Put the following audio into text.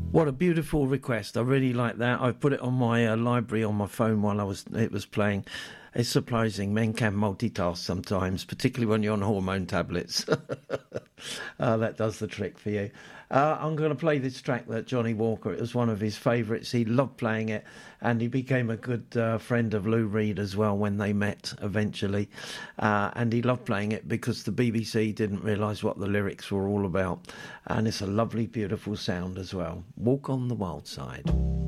What a beautiful request. I really like that. I put it on my library on my phone while it was playing. It's surprising. Men can multitask sometimes, particularly when you're on hormone tablets. That does the trick for you. I'm going to play this track that Johnny Walker, it was one of his favourites. He loved playing it, and he became a good friend of Lou Reed as well when they met eventually. And he loved playing it because the BBC didn't realise what the lyrics were all about. And it's a lovely, beautiful sound as well. Walk on the Wild Side.